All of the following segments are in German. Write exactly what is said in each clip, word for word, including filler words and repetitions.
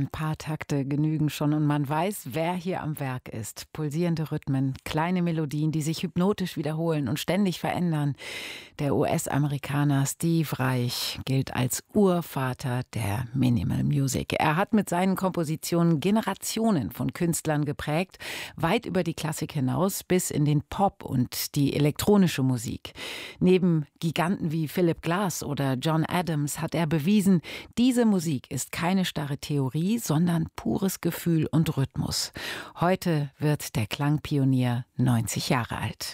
Ein paar Takte genügen schon und man weiß, wer hier am Werk ist. Pulsierende Rhythmen, kleine Melodien, die sich hypnotisch wiederholen und ständig verändern. Der U S-Amerikaner Steve Reich gilt als Urvater der Minimal Music. Er hat mit seinen Kompositionen Generationen von Künstlern geprägt, weit über die Klassik hinaus bis in den Pop und die elektronische Musik. Neben Giganten wie Philip Glass oder John Adams hat er bewiesen, diese Musik ist keine starre Theorie, sondern pures Gefühl und Rhythmus. Heute wird der Klangpionier neunzig Jahre alt.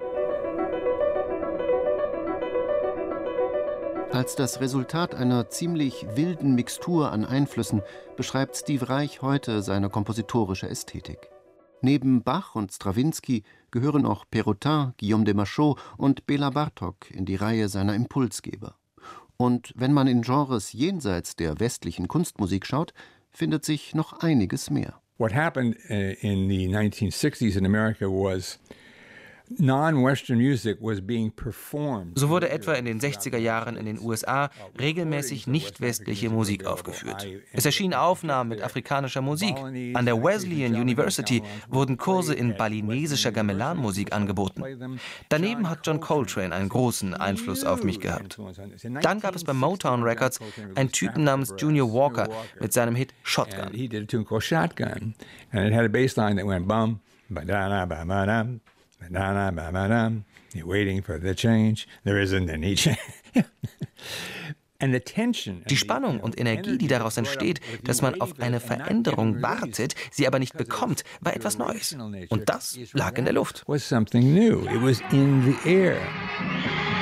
Als das Resultat einer ziemlich wilden Mixtur an Einflüssen beschreibt Steve Reich heute seine kompositorische Ästhetik. Neben Bach und Strawinsky gehören auch Perrotin, Guillaume de Machaut und Béla Bartók in die Reihe seiner Impulsgeber. Und wenn man in Genres jenseits der westlichen Kunstmusik schaut, findet sich noch einiges mehr. What happened in the nineteen sixties in America was non-Western music was being performed. So wurde etwa in den sechziger Jahren in den U S A regelmäßig nicht-westliche Musik aufgeführt. Es erschienen Aufnahmen mit afrikanischer Musik. An der Wesleyan University wurden Kurse in balinesischer Gamelan-Musik angeboten. Daneben hat John Coltrane einen großen Einfluss auf mich gehabt. Dann gab es bei Motown Records einen Typen namens Junior Walker mit seinem Hit Shotgun. He did a tune called Shotgun, and it had a bass line that went bum, ba-da-da-ba-ba-dum. You're waiting for the change. There isn't any change. Die Spannung und Energie, die daraus entsteht, dass man auf eine Veränderung wartet, sie aber nicht bekommt, war etwas Neues. Und das lag in der Luft. Was something new. It was in the air.